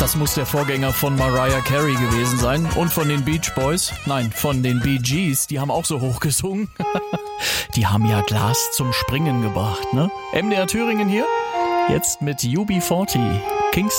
Das muss der Vorgänger von Mariah Carey gewesen sein. Und von den Beach Boys. Nein, von den Bee Gees. Die haben auch so hoch gesungen. Die haben ja Glas zum Springen gebracht, ne? MDR Thüringen hier. Jetzt mit UB40. Kingston.